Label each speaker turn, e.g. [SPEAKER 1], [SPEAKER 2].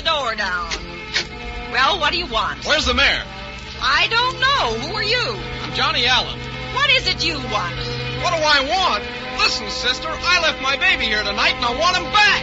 [SPEAKER 1] door down. Well, what do you want?
[SPEAKER 2] Where's the mayor?
[SPEAKER 1] I don't know. Who are you?
[SPEAKER 2] I'm Johnny Allen.
[SPEAKER 1] What is it you want?
[SPEAKER 2] What do I want? Listen, sister, I left my baby here tonight and I want him back.